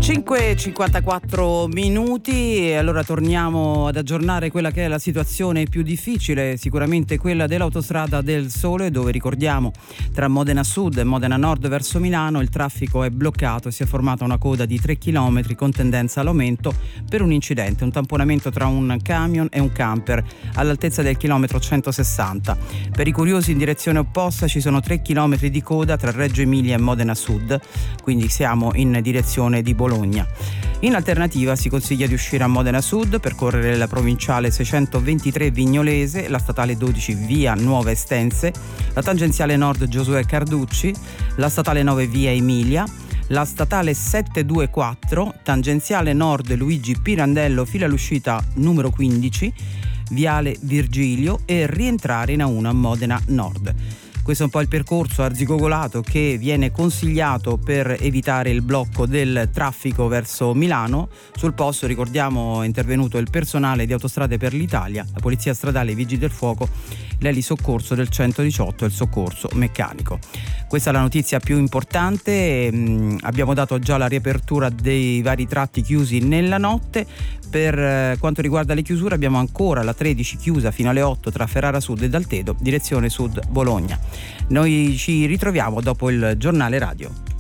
5:54 minuti e allora torniamo ad aggiornare quella che è la situazione più difficile, sicuramente quella dell'autostrada del Sole, dove ricordiamo tra Modena Sud e Modena Nord verso Milano il traffico è bloccato e si è formata una coda di 3 km con tendenza all'aumento per un incidente, un tamponamento tra un camion e un camper all'altezza del chilometro 160. Per i curiosi in direzione opposta ci sono 3 km di coda tra Reggio Emilia e Modena Sud, quindi siamo in direzione di Bologna. In alternativa si consiglia di uscire a Modena Sud, percorrere la provinciale 623 Vignolese, la statale 12 via Nuova Estense, la tangenziale nord Giosuè Carducci, la statale 9 via Emilia, la statale 724, tangenziale nord Luigi Pirandello fino all'uscita numero 15, viale Virgilio, e rientrare in A1 a Modena Nord. Questo è un po' il percorso arzigogolato che viene consigliato per evitare il blocco del traffico verso Milano. Sul posto, ricordiamo, è intervenuto il personale di Autostrade per l'Italia, la Polizia Stradale, i Vigili del Fuoco, l'elisoccorso del 118 e il soccorso meccanico. Questa è la notizia più importante. Abbiamo dato già la riapertura dei vari tratti chiusi nella notte. Per quanto riguarda le chiusure abbiamo ancora la 13 chiusa fino alle 8 tra Ferrara Sud e Daltedo, direzione Sud Bologna. Noi ci ritroviamo dopo il giornale radio.